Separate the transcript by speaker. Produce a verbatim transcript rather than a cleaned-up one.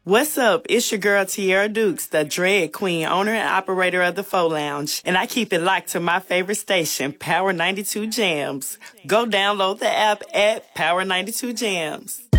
Speaker 1: What's up? It's your girl Tierra Dukes, the Dread Queen, owner and operator of the Faux Lounge, and I keep it locked to my favorite station, Power ninety-two Jams. Go download the app at Power ninety-two Jams.